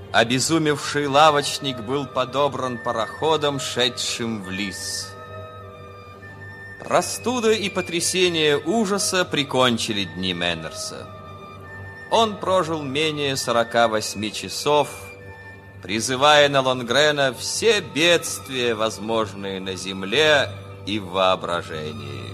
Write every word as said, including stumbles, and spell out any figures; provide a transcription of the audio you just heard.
Обезумевший лавочник был подобран пароходом, шедшим в Лис. Простуда и потрясение ужаса прикончили дни Мэннерса. Он прожил менее сорока восьми часов, призывая на Лонгрена все бедствия, возможные на земле и в воображении.